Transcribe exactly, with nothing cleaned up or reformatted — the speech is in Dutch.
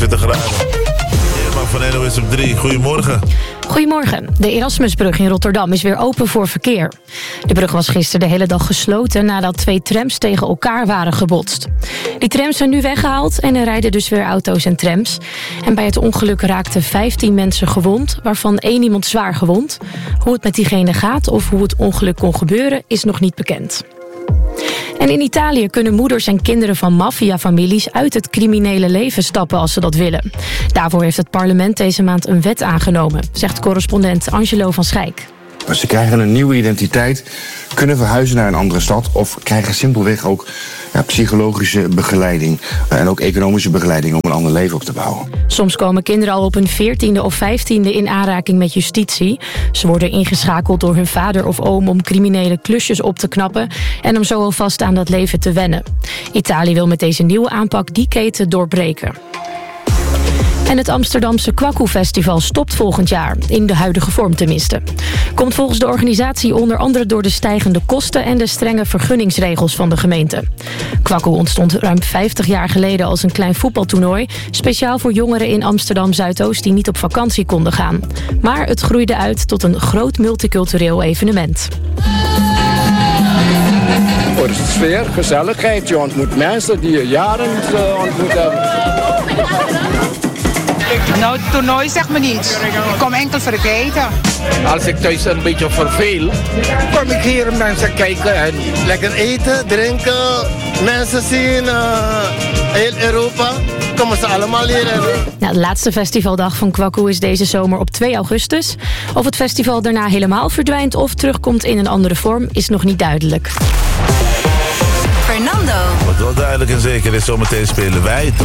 vijfentwintig graden. Eerman van N O S op drie, goedemorgen. Goedemorgen. De Erasmusbrug in Rotterdam is weer open voor verkeer. De brug was gisteren de hele dag gesloten nadat twee trams tegen elkaar waren gebotst. Die trams zijn nu weggehaald en er rijden dus weer auto's en trams. En bij het ongeluk raakten vijftien mensen gewond, waarvan één iemand zwaar gewond. Hoe het met diegene gaat of hoe het ongeluk kon gebeuren is nog niet bekend. En in Italië kunnen moeders en kinderen van maffiafamilies uit het criminele leven stappen als ze dat willen. Daarvoor heeft het parlement deze maand een wet aangenomen, zegt correspondent Angelo van Schijk. Ze krijgen een nieuwe identiteit, kunnen verhuizen naar een andere stad of krijgen simpelweg ook ja, psychologische begeleiding en ook economische begeleiding om een ander leven op te bouwen. Soms komen kinderen al op hun veertiende of vijftiende in aanraking met justitie. Ze worden ingeschakeld door hun vader of oom om criminele klusjes op te knappen en om zo alvast aan dat leven te wennen. Italië wil met deze nieuwe aanpak die keten doorbreken. En het Amsterdamse Kwaku Festival stopt volgend jaar, in de huidige vorm tenminste. Komt volgens de organisatie onder andere door de stijgende kosten en de strenge vergunningsregels van de gemeente. Kwaku ontstond ruim vijftig jaar geleden als een klein voetbaltoernooi, speciaal voor jongeren in Amsterdam-Zuidoost die niet op vakantie konden gaan. Maar het groeide uit tot een groot multicultureel evenement. Voor de sfeer, gezelligheid, je ontmoet mensen die je jaren uh, ontmoet hebben. Nou, het toernooi zegt me niets. Ik kom enkel voor het eten. Als ik thuis een beetje verveel, kom ik hier mensen kijken en lekker eten, drinken, mensen zien, uh, heel Europa. Komen ze allemaal hier. Nou, de laatste festivaldag van Kwaku is deze zomer op twee augustus. Of het festival daarna helemaal verdwijnt of terugkomt in een andere vorm is nog niet duidelijk. Fernando. Wat wel duidelijk en zeker is, zometeen spelen wij